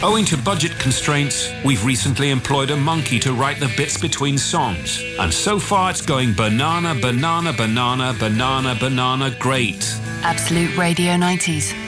Owing to budget constraints, we've recently employed a monkey to write the bits between songs. And so far it's going banana, banana, banana, banana, banana, great. Absolute Radio 90s.